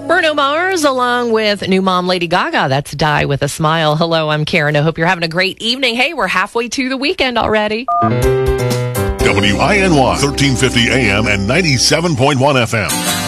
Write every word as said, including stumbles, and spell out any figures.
Bruno Mars along with new mom Lady Gaga. That's Die with a Smile. Hello, I'm Karen. I hope you're having a great evening. Hey, we're halfway to the weekend already. W I N Y, thirteen fifty A M and ninety-seven point one F M.